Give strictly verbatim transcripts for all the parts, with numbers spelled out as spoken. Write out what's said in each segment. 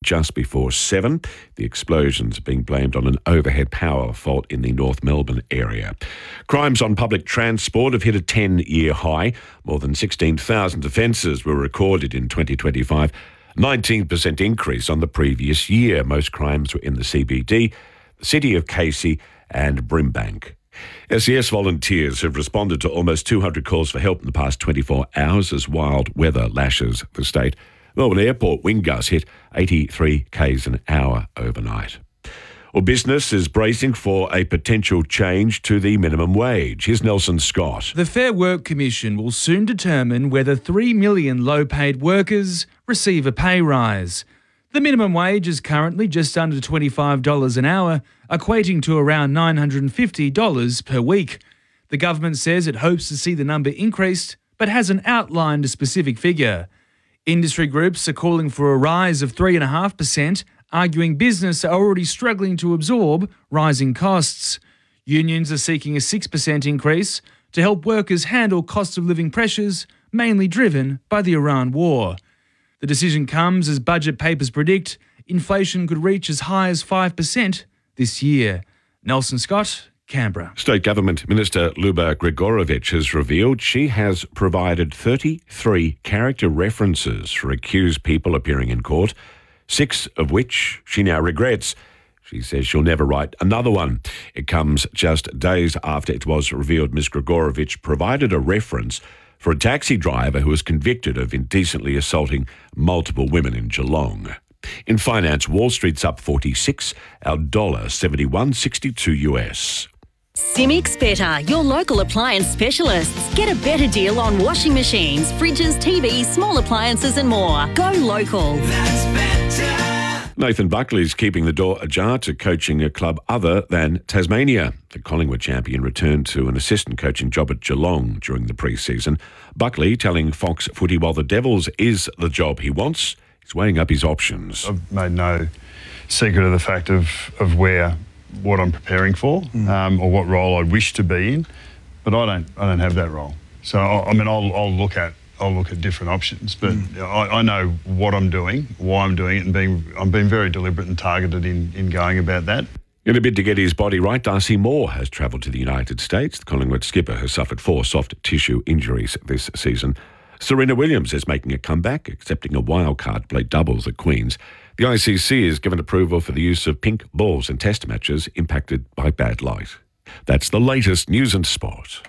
just before seven. The explosions are being blamed on an overhead power fault in the North Melbourne area. Crimes on public transport have hit a ten-year high. More than sixteen thousand offences were recorded in twenty twenty-five, nineteen percent increase on the previous year. Most crimes were in the C B D, the city of Casey and Brimbank. S E S volunteers have responded to almost two hundred calls for help in the past twenty-four hours as wild weather lashes the state. Melbourne Airport wind gusts hit eighty-three k's an hour overnight. Well, business is bracing for a potential change to the minimum wage. Here's Nelson Scott. The Fair Work Commission will soon determine whether three million low-paid workers receive a pay rise. The minimum wage is currently just under twenty-five dollars an hour, equating to around nine hundred fifty dollars per week. The government says it hopes to see the number increased, but hasn't outlined a specific figure. Industry groups are calling for a rise of three point five percent, arguing business are already struggling to absorb rising costs. Unions are seeking a six percent increase to help workers handle cost of living pressures, mainly driven by the Iran war. The decision comes as budget papers predict inflation could reach as high as five percent this year. Nelson Scott, Canberra. State Government Minister Luba Gregorovich has revealed she has provided thirty-three character references for accused people appearing in court, six of which she now regrets. She says she'll never write another one. It comes just days after it was revealed Miz Gregorovich provided a reference for a taxi driver who was convicted of indecently assaulting multiple women in Geelong. In finance, Wall Street's up forty-six, our dollar seventy-one sixty-two U S. Simics Better, your local appliance specialists. Get a better deal on washing machines, fridges, T Vs, small appliances and more. Go local. That's better. Nathan Buckley's keeping the door ajar to coaching a club other than Tasmania. The Collingwood champion returned to an assistant coaching job at Geelong during the pre-season. Buckley telling Fox Footy while the Devils is the job he wants, he's weighing up his options. I've made no secret of the fact of, of where what I'm preparing for, mm. um, or what role I wish to be in, but I don't I don't have that role. So I, I mean I'll I'll look at I'll look at different options, but mm. I, I know what I'm doing, why I'm doing it, and being I'm being very deliberate and targeted in, in going about that. In a bid to get his body right, Darcy Moore has travelled to the United States. The Collingwood skipper has suffered four soft tissue injuries this season. Serena Williams is making a comeback, accepting a wildcard to play doubles at Queen's. The I C C has given approval for the use of pink balls in test matches impacted by bad light. That's the latest news and sport.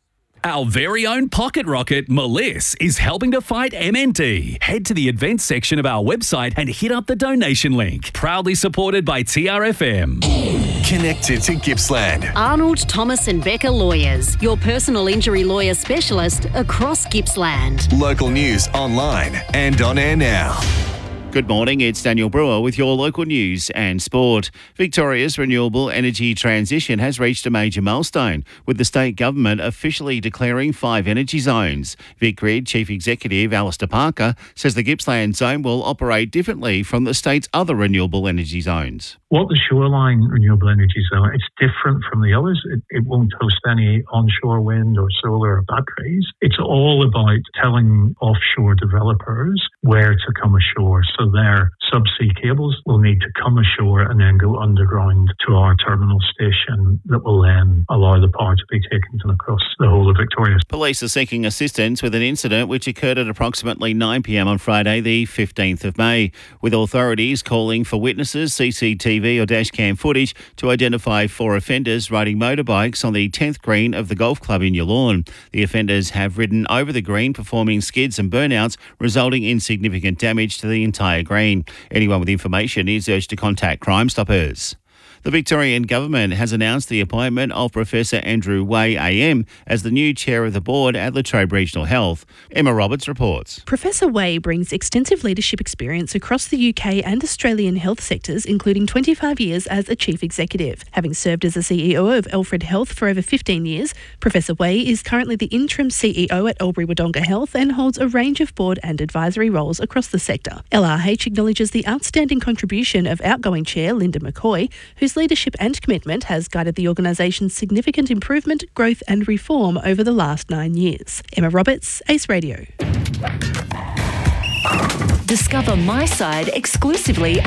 Our very own pocket rocket, Meliss, is helping to fight M N D. Head to the events section of our website and hit up the donation link. Proudly supported by T R F M. Connected to Gippsland. Arnold, Thomas and Becker Lawyers, your personal injury lawyer specialist across Gippsland. Local news online and on air now. Good morning, it's Daniel Brewer with your local news and sport. Victoria's renewable energy transition has reached a major milestone, with the state government officially declaring five energy zones. VicGrid Chief Executive Alistair Parker says the Gippsland zone will operate differently from the state's other renewable energy zones. What the Shoreline Renewable Energy Zone, it's different from the others. It, it won't host any onshore wind or solar or batteries. It's all about telling offshore developers where to come ashore. So their subsea cables will need to come ashore and then go underground to our terminal station that will then allow the power to be taken to across the whole of Victoria. Police are seeking assistance with an incident which occurred at approximately nine p.m. on Friday, the fifteenth of May, with authorities calling for witnesses, C C T V or dashcam footage to identify four offenders riding motorbikes on the tenth green of the golf club in Yallourn. The offenders have ridden over the green, performing skids and burnouts, resulting in significant damage to the entire green. Anyone with information is urged to contact Crime Stoppers. The Victorian Government has announced the appointment of Professor Andrew Way A M as the new chair of the board at Latrobe Regional Health. Emma Roberts reports. Professor Way brings extensive leadership experience across the U K and Australian health sectors, including twenty-five years as a chief executive. Having served as the C E O of Alfred Health for over fifteen years, Professor Way is currently the interim C E O at Albury Wodonga Health and holds a range of board and advisory roles across the sector. L R H acknowledges the outstanding contribution of outgoing chair Linda McCoy, whose leadership and commitment has guided the organisation's significant improvement, growth and reform over the last nine years. Emma Roberts, Ace Radio. Discover My Side exclusively